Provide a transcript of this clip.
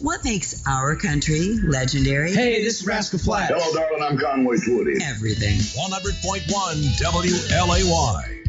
What makes our country legendary? Hey, this is Rascal Flatts. Hello, darling. I'm Conway Twitty. Everything. 100.1 WLAY.